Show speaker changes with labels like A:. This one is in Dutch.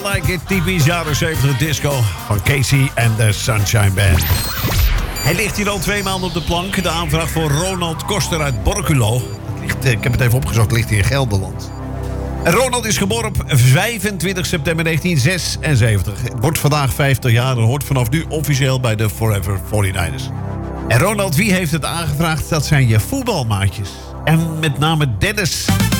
A: Like It, typisch jaren 70 disco van Casey en de Sunshine Band. Hij ligt hier al 2 maanden op de plank. De aanvraag voor Ronald Koster uit Borculo. Ik heb het even opgezocht, ligt hier in Gelderland. En Ronald is geboren op 25 september 1976. Wordt vandaag 50 jaar en hoort vanaf nu officieel bij de Forever 49ers. En Ronald, wie heeft het aangevraagd? Dat zijn je voetbalmaatjes. En met name Dennis.